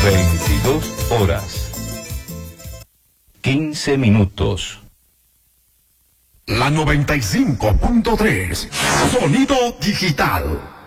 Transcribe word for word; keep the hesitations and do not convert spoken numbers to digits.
veintidós horas, quince minutos. La noventa y cinco punto tres, sonido digital.